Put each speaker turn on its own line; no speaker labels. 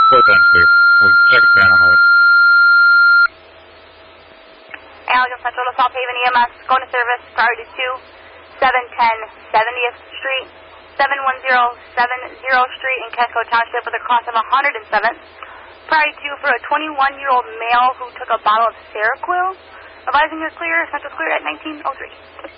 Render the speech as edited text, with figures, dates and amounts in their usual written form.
4 times clear. We'll check a fan on the way.
Allegan Central to South Haven EMS, going to service, priority 2, 710 70th Street, 71070 Street in Casco Township with a cost of 107th. Priority 2 for a 21-year-old male who took a bottle of Seroquel. Advising you're clear, Central clear at 1903.